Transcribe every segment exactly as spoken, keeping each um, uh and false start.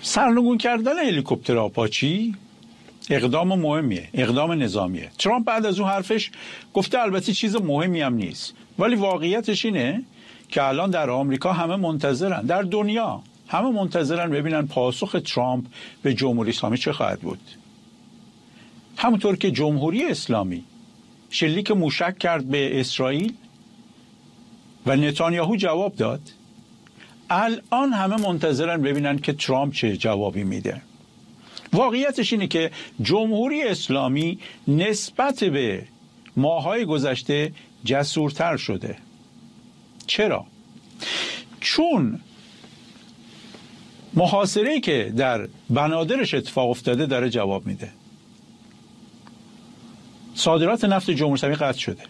سرنگون کردن هلیکوپتر آپاچی اقدام مهمیه، اقدام نظامیه. ترامپ بعد از اون حرفش گفته البته چیز مهمی هم نیست، ولی واقعیتش اینه که الان در آمریکا همه منتظرن، در دنیا همه منتظرن ببینن پاسخ ترامپ به جمهوری اسلامی چه خواهد بود. همونطور که جمهوری اسلامی شلیک موشک کرد به اسرائیل و نتانیاهو جواب داد، الان همه منتظرن ببینن که ترامپ چه جوابی میده. واقعیتش اینه که جمهوری اسلامی نسبت به ماه‌های گذشته جسورتر شده. چرا؟ چون محاصره‌ای که در بنادرش اتفاق افتاده داره جواب میده. صادرات نفت جمهوری اسلامی قطع شده.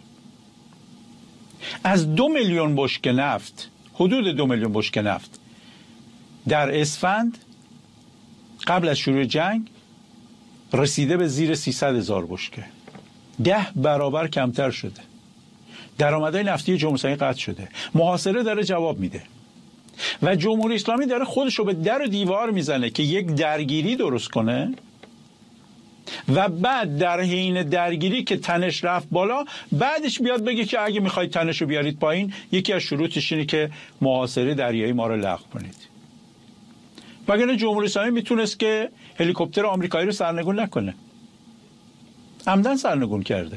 از دو میلیون بشکه نفت، حدود دو میلیون بشکه نفت در اسفند قبل از شروع جنگ رسیده به زیر سیصد هزار بشکه. ده برابر کمتر شده. درآمدهای نفتی جمهوری اسلامی قطع شده. محاصره داره جواب میده و جمهوری اسلامی داره خودش رو به در و دیوار میزنه که یک درگیری درست کنه و بعد در حین درگیری که تنش رفت بالا، بعدش بیاد بگه که اگه میخواید تنش رو بیارید پایین، یکی از شروطش اینه که محاصره دریایی ما رو لغو کنید. وگرنه جمهوری اسلامی میتونست که هلیکوپتر آمریکایی رو سرنگون نکنه. عمدن سرنگون کرده.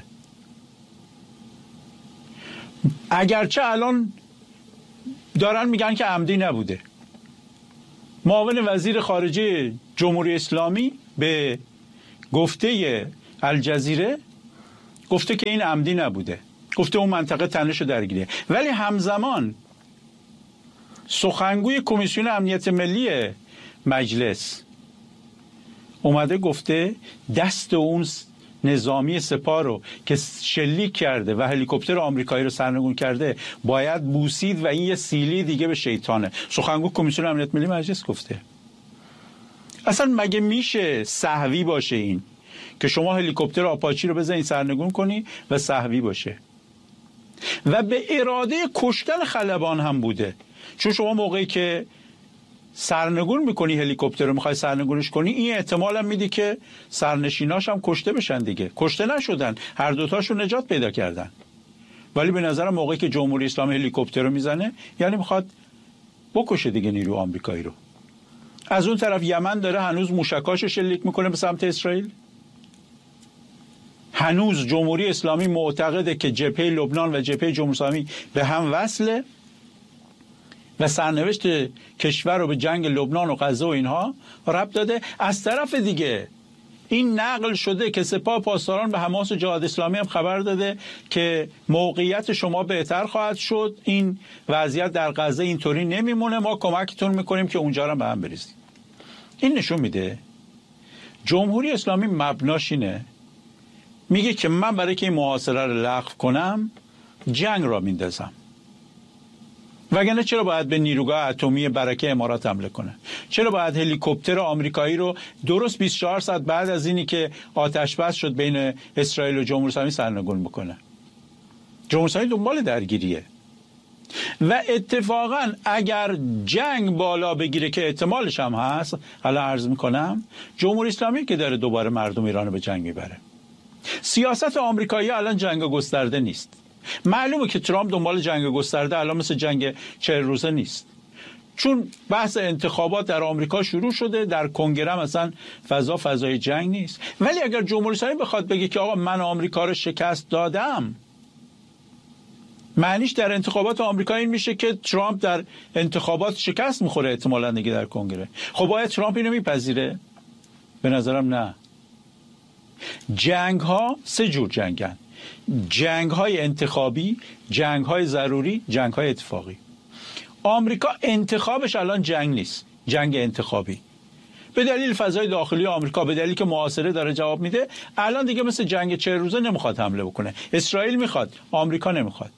اگرچه الان دارن میگن که عمدی نبوده. معاون وزیر خارجه جمهوری اسلامی به گفته الجزیره گفته که این عمدی نبوده، گفته اون منطقه تنش درگیره. ولی همزمان سخنگوی کمیسیون امنیت ملی مجلس اومده گفته دست اون نظامی سپاه رو که شلیک کرده و هلیکوپتر آمریکایی رو سرنگون کرده باید بوسید و این یه سیلی دیگه به شیطانه. سخنگوی کمیسیون امنیت ملی مجلس گفته. اصلا مگه میشه سهوی باشه این که شما هلیکوپتر آپاچی رو بزنید سرنگون کنی و سهوی باشه؟ و به اراده کشتن خلبان هم بوده. چون شما موقعی که سرنگون میکنی هلیکوپتر رو میخوای سرنگونش کنی، این احتمال هم میدی که سرنشیناش هم کشته بشن دیگه. کشته نشدن، هر دوتاشون نجات پیدا کردن. ولی به نظرم موقعی که جمهوری اسلامی هلیکوپتر رو میزنه یعنی میخواد بکشه دیگه نیرو آمریکایی رو. از اون طرف یمن داره هنوز موشکاشو شلیک میکنه به سمت اسرائیل. هنوز جمهوری اسلامی معتقده که جبهه لبنان و جبهه جمهوری اسلامی به هم وصله و سرنوشت کشور رو به جنگ لبنان و غزه و اینها ربط داده. از طرف دیگه این نقل شده که سپاه پاسداران به حماس و جهاد اسلامی هم خبر داده که موقعیت شما بهتر خواهد شد، این وضعیت در غزه اینطوری نمیمونه، ما کمکتون میکنیم که اونجا رو به هم بریزید. این نشون میده جمهوری اسلامی مبناش اینه، میگه که من برای که این محاصره رو لغو کنم جنگ را میندازم. وگرنه چرا باید به نیروگاه اتمی برکه امارات حمله کنه؟ چرا باید هلیکوپتر آمریکایی رو درست بیست و چهار ساعت بعد از اینی که آتش بس شد بین اسرائیل و جمهوری اسلامی سرنگون بکنه؟ جمهوری اسلامی دنبال درگیریه و اتفاقا اگر جنگ بالا بگیره که احتمالش هم هست، حالا عرض میکنم، جمهوری اسلامی که داره دوباره مردم ایران رو به جنگ میبره. سیاست آمریکایی الان جنگ گسترده نیست. معلومه که ترامپ دنبال جنگ گسترده الان مثل جنگ چهل روزه نیست، چون بحث انتخابات در آمریکا شروع شده، در کنگره مثلا فضا فضای جنگ نیست. ولی اگر جمهوری اسلامی بخواد بگه که آقا من آمریکا رو شکست دادم، معنیش در انتخابات آمریکا این میشه که ترامپ در انتخابات شکست میخوره احتمالاً دیگه در کنگره. خب باید ترامپ اینو میپذیره؟ به نظرم نه. جنگ ها سه جور جنگن: جنگ های انتخابی، جنگ های ضروری، جنگ های اتفاقی. آمریکا انتخابش الان جنگ نیست، جنگ انتخابی. به دلیل فضای داخلی آمریکا، به دلیلی که محاصره داره جواب میده، الان دیگه مثل جنگ چهل روزه نمیخواد حمله بکنه. اسرائیل میخواد، آمریکا نمیخواد.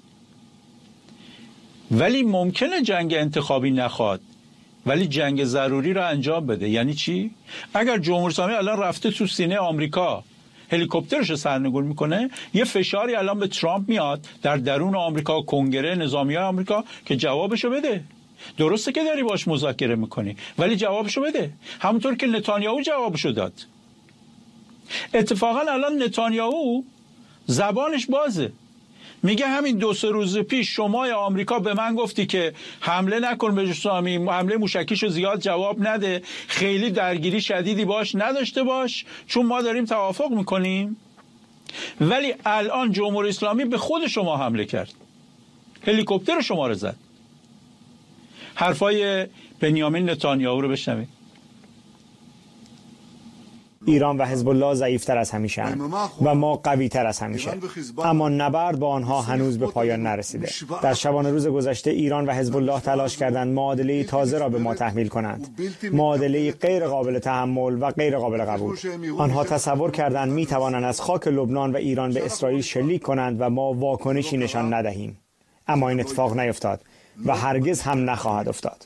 ولی ممکنه جنگ انتخابی نخواد ولی جنگ ضروری رو انجام بده. یعنی چی؟ اگر جمهوری اسلامی الان رفته تو سینه آمریکا هلیکوپترش رو سرنگون میکنه، یه فشاری الان به ترامپ میاد در درون آمریکا، کنگره، نظامیای آمریکا که جوابشو بده. درسته که داری باش مذاکره میکنی، ولی جوابشو بده، همونطور که نتانیاهو جوابشو داد. اتفاقا الان نتانیاهو زبانش بازه، میگه همین دو سه روز پیش شما آمریکا به من گفتی که حمله نکن به اسلامی، حمله موشکیشو زیاد جواب نده، خیلی درگیری شدیدی باش نداشته باش، چون ما داریم توافق میکنیم. ولی الان جمهوری اسلامی به خود شما حمله کرد، هلیکوپتر شما رو زد. حرفای بنیامین نتانیاهو رو بشنوید. ایران و حزب الله ضعیفتر از همیشه اند و ما قوی تر از همیشه، اما نبرد با آنها هنوز به پایان نرسیده. در شبانه روز گذشته ایران و حزب الله تلاش کردند معادله تازه را به ما تحمیل کنند، معادله غیر قابل تحمل و غیر قابل قبول. آنها تصور کردند می توانند از خاک لبنان و ایران به اسرائیل شلیک کنند و ما واکنشی نشان ندهیم، اما این اتفاق نیفتاد و هرگز هم نخواهد افتاد.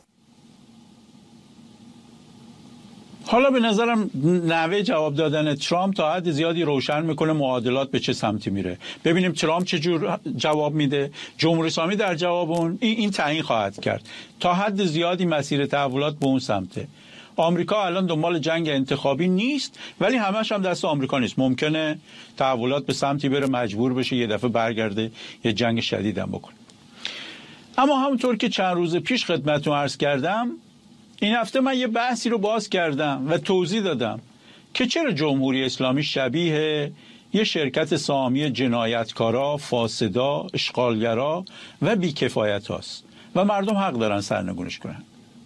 حالا به نظرم نحوه جواب دادن ترامپ تا حد زیادی روشن میکنه معادلات به چه سمتی میره. ببینیم ترامپ چه جور جواب میده. جمهوری اسلامی در جواب اون این, این تعیین خواهد کرد. تا حد زیادی مسیر تحولات به اون سمته. آمریکا الان دنبال جنگ انتخابی نیست، ولی همش هم دست آمریکا نیست. ممکنه تحولات به سمتی بره مجبور بشه یه دفعه برگرده یه جنگ شدید هم بکنه. اما همونطور که چند روز پیش خدمتتون عرض کردم، این هفته من یه بحثی رو باز کردم و توضیح دادم که چرا جمهوری اسلامی شبیه یه شرکت سهامی جنایتکارا، فاسدا، اشغالگرا و بیکفایت هاست و مردم حق دارن سرنگونش کنن.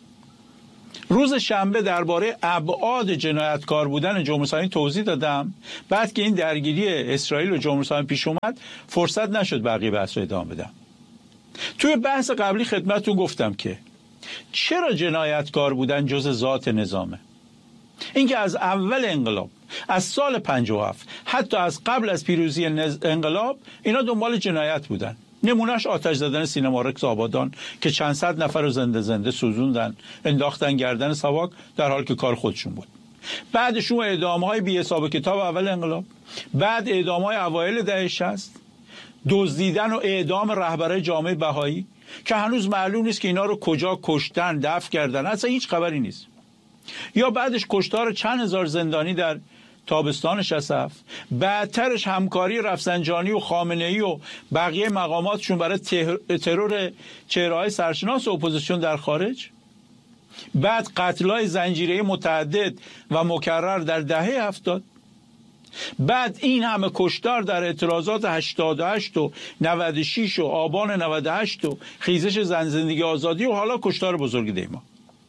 روز شنبه درباره ابعاد جنایتکار بودن جمهوری اسلامی توضیح دادم. بعد که این درگیری اسرائیل و جمهوری اسلامی پیش اومد، فرصت نشد بقیه بحث رو ادامه بدم. توی بحث قبلی خدمتتون گفتم که چرا جنایتکار بودن جز ذات نظامه. اینکه از اول انقلاب، از سال پنجاه و هفت، حتی از قبل از پیروزی انقلاب، اینا دنبال جنایت بودن. نمونهش آتش زدن سینما رکس آبادان که چند صد نفر رو زنده زنده سوزوندن، انداختن گردن سواک در حال که کار خودشون بود. بعدش اون اعدام‌های بی حساب کتاب اول انقلاب، بعد اعدام‌های اوایل دهه شصت، دزدیدن و اعدام رهبرای جامعه بهایی که هنوز معلوم نیست که اینا رو کجا کشتن، دفن کردن، اصلا هیچ خبری نیست. یا بعدش کشتار چند هزار زندانی در تابستان شصت و هفت، بعدترش همکاری رفسنجانی و خامنه‌ای و بقیه مقاماتشون برای ترور چهره‌های سرشناس اپوزیسیون در خارج، بعد قتل‌های زنجیره‌ای متعدد و مکرر در دهه هفتاد، بعد این همه کشتار در اعتراضات هشتاد و هشت و نود و شش و آبان نود و هشت و خیزش زن زندگی آزادی و حالا کشتار بزرگ دیما.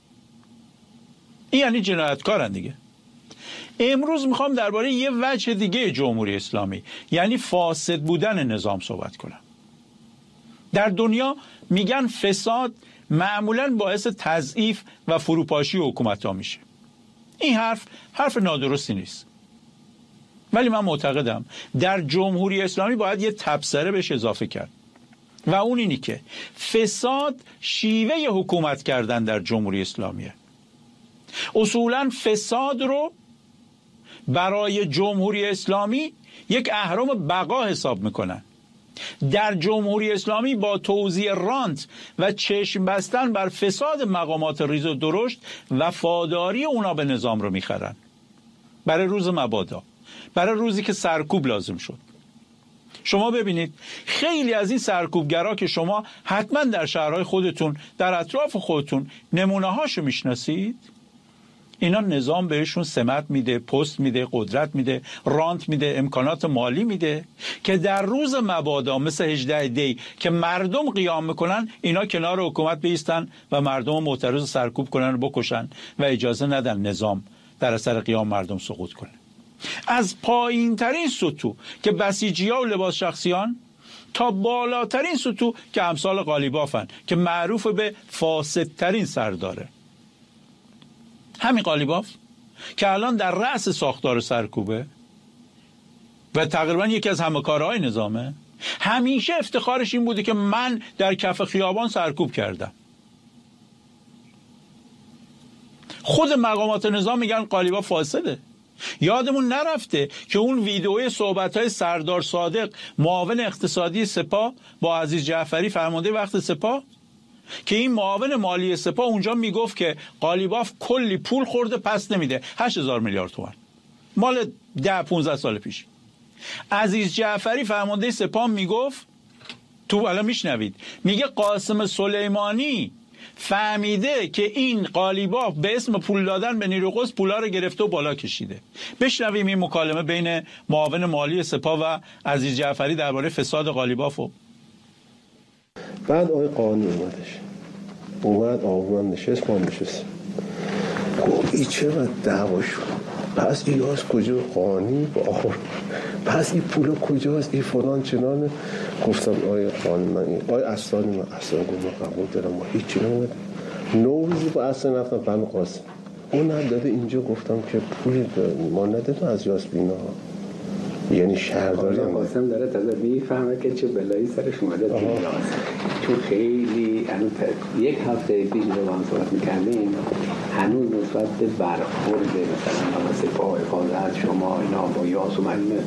این یعنی جنایتکارن دیگه. امروز میخوام درباره یه وجه دیگه جمهوری اسلامی، یعنی فاسد بودن نظام صحبت کنم. در دنیا میگن فساد معمولاً باعث تضعیف و فروپاشی حکومت‌ها میشه. این حرف حرف نادرستی نیست، ولی من معتقدم در جمهوری اسلامی باید یه تبصره بهش اضافه کرد و اون اینی که فساد شیوه حکومت کردن در جمهوری اسلامیه. اصولاً فساد رو برای جمهوری اسلامی یک اهرم بقا حساب میکنن. در جمهوری اسلامی با توزیع رانت و چشم بستن بر فساد مقامات ریز و درشت وفاداری اونا به نظام رو میخرن برای روز مبادا، برای روزی که سرکوب لازم شد. شما ببینید خیلی از این سرکوبگرا که شما حتما در شهرهای خودتون، در اطراف خودتون نمونه هاشو میشناسید، اینا نظام بهشون سمت میده، پست میده، قدرت میده، رانت میده، امکانات مالی میده که در روز مبادا مثل هجده دی که مردم قیام میکنن، اینا کنار حکومت بایستن و مردم معترض سرکوب کنن و بکشن و اجازه ندن نظام در اثر قیام مردم سقوط کنه. از پایین ترین سطوح که بسیجی‌ها و لباس شخصیان تا بالاترین سطوح که امثال قالیبافن که معروف به فاسدترین سرداره. همین قالیباف که الان در رأس ساختار سرکوبه و تقریبا یکی از همکارهای نظامه، همیشه افتخارش این بوده که من در کف خیابان سرکوب کردم. خود مقامات نظام میگن قالیباف فاسده. یادمون نرفته که اون ویدئوی صحبت‌های سردار صادق معاون اقتصادی سپاه با عزیز جعفری فرمانده وقت سپاه که این معاون مالی سپاه اونجا میگفت که قالیباف کلی پول خورده پس نمیده، هشت هزار میلیارد تومان، مال ده پونزده سال پیش. عزیز جعفری فرمانده سپاه میگفت، تو الان میشنوید، میگه قاسم سلیمانی فهمیده که این قالیباف به اسم پول دادن به نیروی قدس پولا رو گرفته و بالا کشیده. بشنویم این مکالمه بین معاون مالی سپاه و عزیز جعفری درباره فساد قالیباف. بعد آقای قانی اومدش، اومد آقوان نشست، ما نشست، گفت این چقدر دعوا شد، پس این از کجا قانی با آخر، پس این پول کجاست، این فلان چنانه. گفتم آقای قانی من این آقای اصلانی من اصلا گفت ما قبول دارم، ما هیچی نمید نوزی با اصلا رفتم بند قاسم اون هم داده اینجا. گفتم که پول ما ندادم از یاسمینا، یعنی شهرداری هم قاسم داره تازه میفهمه که چه بلایی سرش اومده تو ایران، چون خیلی هنوز یک هفته پیش رو با هم صحبت میکردیم، هنوز نسبت به برخورد مثلا با سپاه حفاظت شما اینا با یاس و مجموعه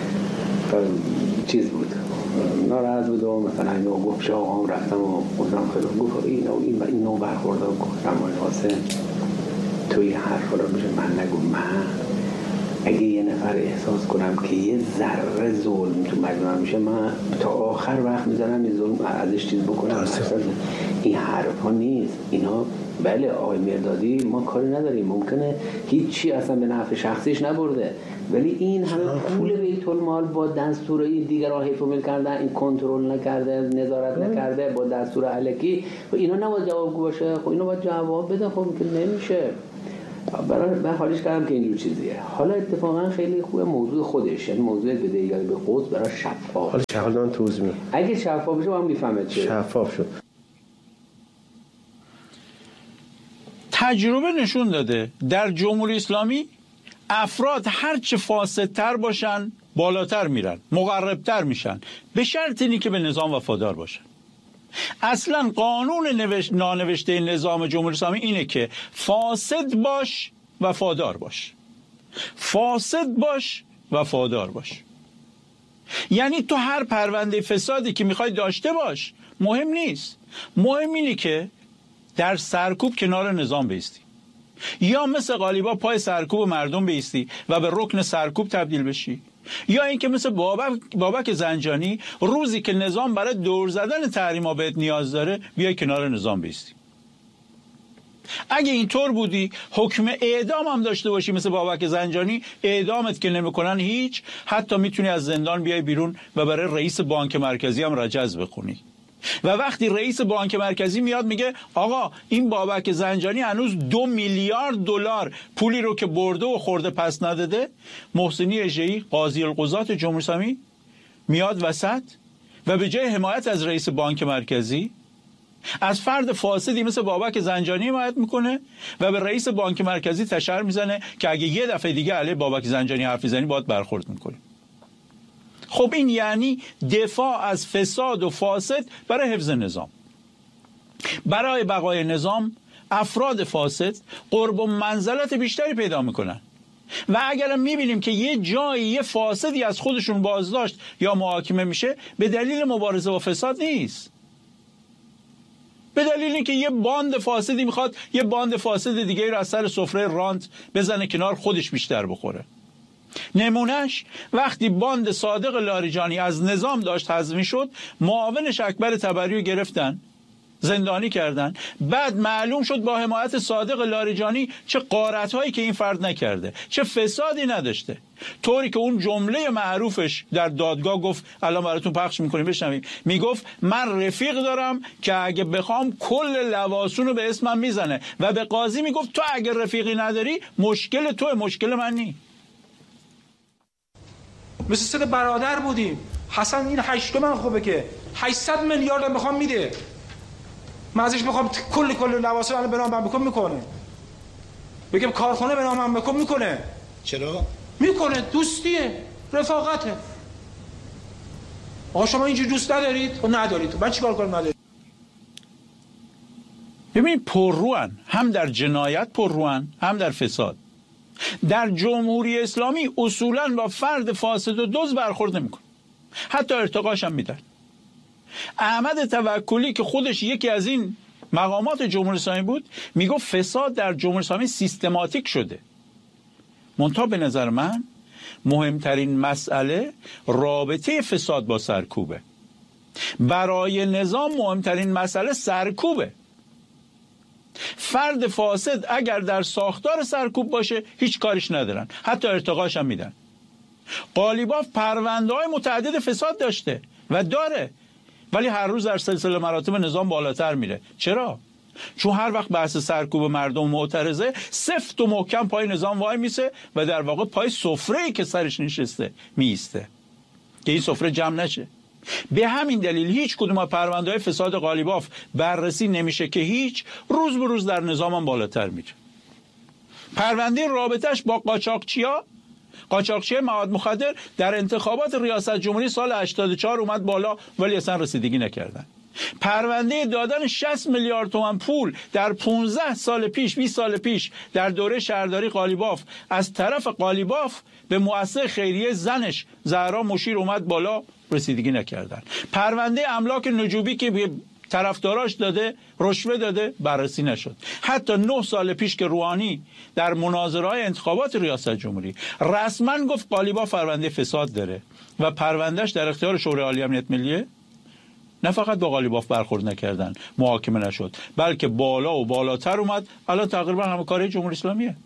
چیز بود، ناراحت بود و مثلا اینو گفت شاه هم رفتم و گفتم خیلی گفت اینو این این نوع برخورد رو گفتم آقای قاسم توی حرف رو میشه من نگو، من اگه یه نفر احساس کنم که یه ذره ظلم تو مجموعه میشه من تا آخر وقت میزنم این ظلم ازش چیز بکنم. این حرف ها نیست اینا. بله آقای مردادی ما کاری نداریم، ممکنه هیچی اصلا به نفع شخصیش نبرده، ولی این همه پول بیت المال با دستورای دیگر راه حفظ کردن، این کنترل نکرده، نظارت نکرده با دستور الکی، و اینا نباید جوابگو باشه. خب اینا باید جواب بده، خب که نمیشه. برای من حالیش کردم که اینجور چیزیه. حالا اتفاقا خیلی خوبه موضوع خودش، یعنی موضوع بدهیگری به قدس برای شفاف. حالا چقدر توضیح میدم اگه شفاف بشه هم میفهمه چه شفاف شد. تجربه نشون داده در جمهوری اسلامی افراد هرچه فاسدتر باشن بالاتر میرن، مقربتر میشن، به شرط اینی که به نظام وفادار باشن. اصلا قانون نوشت نانوشته نظام جمهوری اسلامی اینه که فاسد باش وفادار باش، فاسد باش وفادار باش. یعنی تو هر پرونده فسادی که میخوای داشته باش، مهم نیست، مهم اینه که در سرکوب کنار نظام بیستی، یا مثل قالیباف پای سرکوب مردم بیستی و به رکن سرکوب تبدیل بشی، یا اینکه مثل بابک بابک زنجانی روزی که نظام برای دور زدن تحریما بهت نیاز داره بیای کنار نظام بیستی. اگه اینطور بودی حکم اعدام هم داشته باشی مثل بابک زنجانی، اعدامت که نمیکنن هیچ، حتی میتونی از زندان بیای بیرون و برای رئیس بانک مرکزی هم رجز بخونی. و وقتی رئیس بانک مرکزی میاد میگه آقا این بابک زنجانی هنوز دو میلیارد دلار پولی رو که برده و خورده پس نداده، محسنی اژه‌ای قاضی القضات جمهوری اسلامی میاد وسط و به جای حمایت از رئیس بانک مرکزی از فرد فاسدی مثل بابک زنجانی حمایت میکنه و به رئیس بانک مرکزی تشر میزنه که اگه یه دفعه دیگه علیه بابک زنجانی حرف میزنی باید برخورد میکنه. خب این یعنی دفاع از فساد و فاسد برای حفظ نظام. برای بقای نظام افراد فاسد قرب و منزلت بیشتری پیدا میکنن و اگر میبینیم که یه جایی یه فاسدی از خودشون بازداشت یا محاکمه میشه، به دلیل مبارزه با فساد نیست، به دلیل اینکه یه باند فاسدی میخواد یه باند فاسد دیگه رو از سر سفره رانت بزنه کنار، خودش بیشتر بخوره. نمونهش وقتی باند صادق لاریجانی از نظام داشت حذف میشد، معاونش اکبر تبری رو گرفتن زندانی کردن، بعد معلوم شد با حمایت صادق لاریجانی چه غارت‌هایی که این فرد نکرده، چه فسادی نداشته، طوری که اون جمله معروفش در دادگاه گفت، الان براتون پخش میکنیم بشنویم، میگفت من رفیق دارم که اگه بخوام کل لواسون رو به اسمم میزنه و به قاضی میگفت تو اگه رفیقی نداری مشکل توه، مشکل من نی. مثل سه برادر بودیم. حسن این هشت من خوبه که هشتصد میلیارد هم بخوام میده، من ازش بخوام کل کل لواسه منو به نامم بکن میکنه، بگم کارخونه به نامم بکن میکنه. چرا میکنه؟ دوستیه، رفاقته. آقا شما اینجوری دوست ندارید؟ خب ندارید، من چیکار کنم ندارید؟ ببین پرروان، هم در جنایت پرروان هم در فساد. در جمهوری اسلامی اصولاً با فرد فاسد و دزد برخورد نمی‌کنه، حتی ارتقاش هم میدن. احمد توکلی که خودش یکی از این مقامات جمهوری اسلامی بود، میگفت فساد در جمهوری اسلامی سیستماتیک شده. منتها به نظر من مهمترین مسئله رابطه فساد با سرکوبه. برای نظام مهمترین مسئله سرکوبه. فرد فاسد اگر در ساختار سرکوب باشه هیچ کارش ندارن، حتی ارتقاش هم میدن. قالیباف پرونده‌های متعدد فساد داشته و داره، ولی هر روز در سلسله مراتب نظام بالاتر میره. چرا؟ چون هر وقت بحث سرکوب مردم معترضه، سفت و محکم پای نظام وای میسه و در واقع پای سفره‌ای که سرش نشسته میسته که این سفره جمع نشه. به همین دلیل هیچ کدوم از پرونده‌های فساد قالیباف بررسی نمیشه که هیچ، روز به روز در نظام هم بالاتر میره. پرونده رابطش با قاچاقچیا قاچاقچی مواد مخدر در انتخابات ریاست جمهوری سال هشتاد و چهار اومد بالا، ولی اصلا رسیدگی نکردن. پرونده دادن شصت میلیارد تومان پول در پانزده سال پیش، بیست سال پیش در دوره شهرداری قالیباف از طرف قالیباف به مؤسسه خیریه زنش زهرا مشیر اومد بالا، رسیدگی نکردن. پرونده املاک نجوبی که به طرفداراش داده، رشوه داده، بررسی نشد. حتی نه سال پیش که روحانی در مناظره‌های انتخابات ریاست جمهوری رسما گفت قالیباف پرونده فساد داره و پروندهش در اختیار شورای عالی امنیت ملیه، نه فقط با قالیباف برخورد نکردن، محاکمه نشد، بلکه بالا و بالاتر اومد. الان تقریبا همه کاری جمهوری اسلامیه.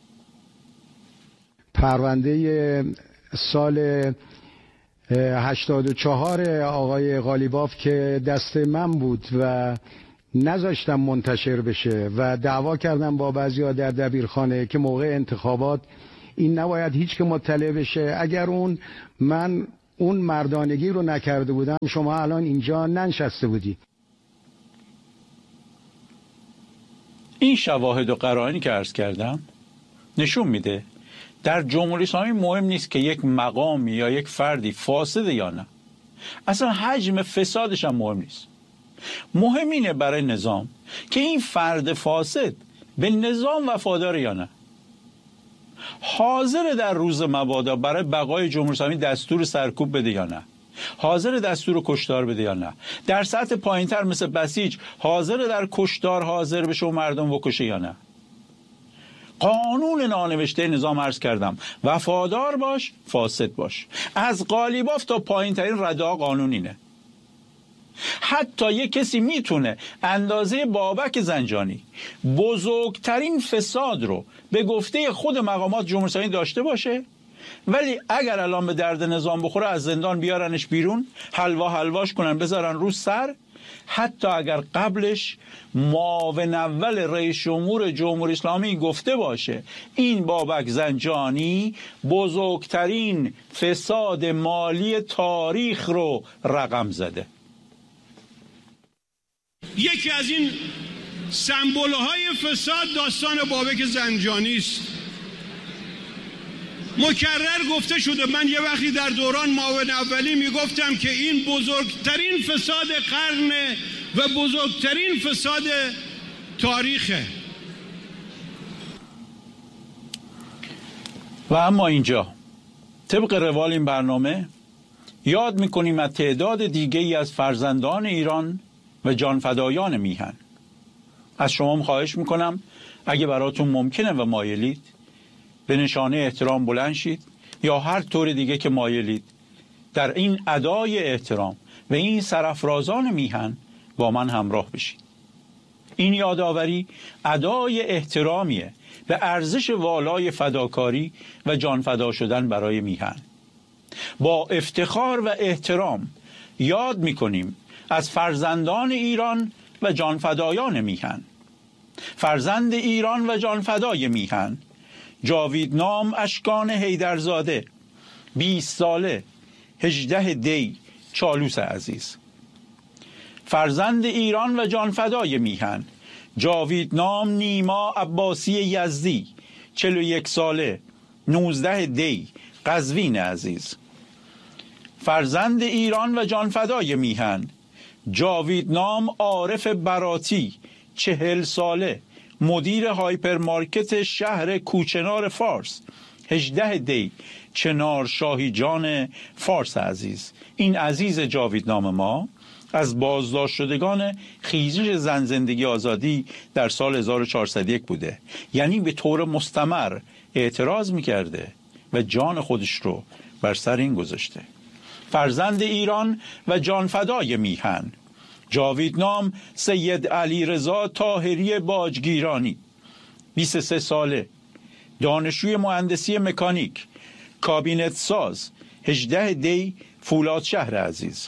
پرونده سال هشتاد و چهار آقای قالیباف که دست من بود و نذاشتم منتشر بشه و دعوا کردم با بعضیا در دبیرخانه که موقع انتخابات این نباید هیچ که مطلع بشه. اگر اون من اون مردانگی رو نکرده بودم شما الان اینجا ننشسته بودی. این شواهد و قرائنی که عرض کردم نشون میده در جمهوری اسلامی مهم نیست که یک مقامی یا یک فردی فاسده یا نه. اصلا حجم فسادش هم مهم نیست. مهم اینه برای نظام که این فرد فاسد به نظام وفادار یا نه. حاضر در روز مبادا برای بقای جمهوری اسلامی دستور سرکوب بده یا نه. حاضر دستور کشتار بده یا نه. در سطح پایینتر مثل بسیج حاضر در کشتار حاضر بشه و مردم بکشه یا نه. قانون نانوشته نظام عرض کردم، وفادار باش، فاسد باش. از قالیباف تا پایین ترین ردا قانون اینه. حتی یک کسی میتونه اندازه بابک زنجانی بزرگترین فساد رو به گفته خود مقامات جمهوری اسلامی داشته باشه، ولی اگر الان به درد نظام بخوره از زندان بیارنش بیرون، حلوا حلواش کنن بذارن رو سر، حتی اگر قبلش معاون اول رئیس جمهور جمهوری اسلامی گفته باشه این بابک زنجانی بزرگترین فساد مالی تاریخ رو رقم زده. یکی از این سمبول‌های فساد داستان بابک زنجانی است. مکرر گفته شده، من یه وقتی در دوران معاون اولی میگفتم که این بزرگترین فساد قرن و بزرگترین فساد تاریخه. و اما اینجا طبق روال این برنامه یاد میکنیم از تعداد دیگه ای از فرزندان ایران و جانفدایان میهن. از شما خواهش میکنم اگه براتون ممکنه و مایلید به نشانه احترام بلند شید یا هر طور دیگه که مایلید در این ادای احترام و این سرافرازان میهن با من همراه بشید. این یادآوری ادای احترامیه به ارزش والای فداکاری و جانفدا شدن برای میهن. با افتخار و احترام یاد میکنیم از فرزندان ایران و جانفدایان میهن. فرزند ایران و جانفدای میهن جاویدنام اشکان حیدرزاده، بیست ساله، هجده دی، چالوس عزیز. فرزند ایران و جانفدای میهن جاویدنام نیما عباسی یزدی، چهل و یک ساله، نوزده دی، قزوین عزیز. فرزند ایران و جانفدای میهن جاویدنام عارف براتی، چهل ساله، مدیر هایپرمارکت شهر کوچنار فارس، هجده دی، چنار شاهی جان فارس عزیز. این عزیز جاویدنام ما از بازداشت شدگان خیزش زن زندگی آزادی در سال هزار و چهارصد و یک بوده. یعنی به طور مستمر اعتراض میکرده و جان خودش رو بر سر این گذاشته. فرزند ایران و جانفدای میهن، جاویدنام سید علی رضا طاهری باجگیرانی، بیست و سه ساله، دانشجوی مهندسی مکانیک، کابینت ساز، هجده دی فولادشهر عزیز.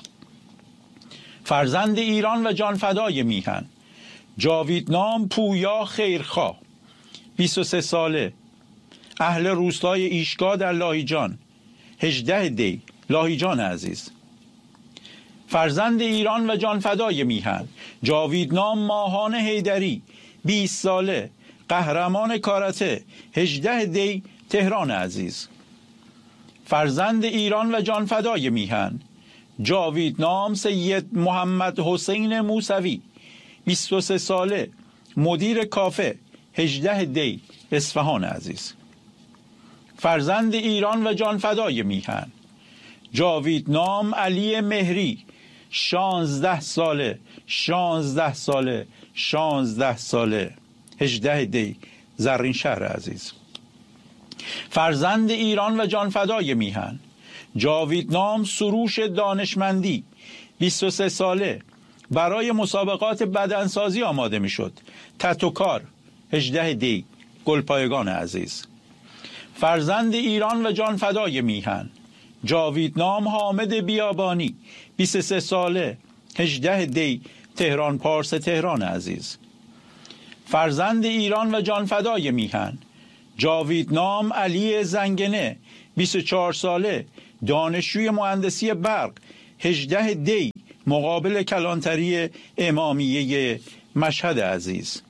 فرزند ایران و جانفدای میهن، جاویدنام پویا خیرخواه، بیست و سه ساله، اهل روستای ایشگاه در لاهیجان، هجده دی لاهیجان عزیز. فرزند ایران و جانفدای میهن، جاویدنام ماهان حیدری، بیست ساله، قهرمان کاراته، هجده دی تهران عزیز. فرزند ایران و جانفدای میهن، جاویدنام سید محمد حسین موسوی، بیست و سه ساله، مدیر کافه، هجده دی اصفهان عزیز. فرزند ایران و جانفدای میهن، جاویدنام علی مهری، شانزده ساله، شانزده ساله، شانزده ساله، هجده دی زرین شهر عزیز. فرزند ایران و جانفدای میهن، جاویدنام سروش دانشمندی، بیست و سه ساله، برای مسابقات بدنسازی آماده میشد، تتوکار، هجده دی گلپایگان عزیز. فرزند ایران و جانفدای میهن، جاویدنام حامد بیابانی، بیست و سه ساله، هجده دی تهران پارس تهران عزیز. فرزند ایران و جانفدای میهن، جاویدنام علی زنگنه، بیست و چهار ساله، دانشجوی مهندسی برق، هجده دی مقابل کلانتری امامیه مشهد عزیز.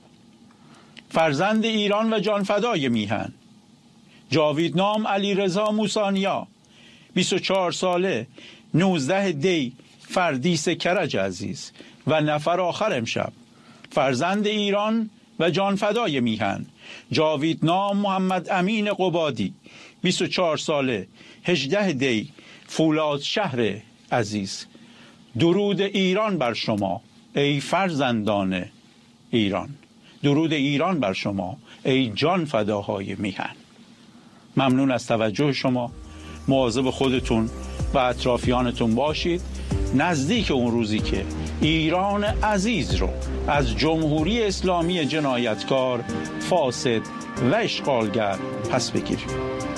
فرزند ایران و جانفدای میهن، جاویدنام علی رضا موسانیا، بیست و چهار ساله، نوزده دی فردیس کرج عزیز. و نفر آخر امشب، فرزند ایران و جانفدای میهن، جاویدنام محمد امین قبادی، بیست و چهار ساله، هجده دی فولاد شهر عزیز. درود ایران بر شما ای فرزندان ایران، درود ایران بر شما ای جان فداهای میهن. ممنون از توجه شما. مواظب خودتون و اطرافیانتون باشید. نزدیک اون روزی که ایران عزیز رو از جمهوری اسلامی جنایتکار، فاسد و اشغالگر پس بگیریم.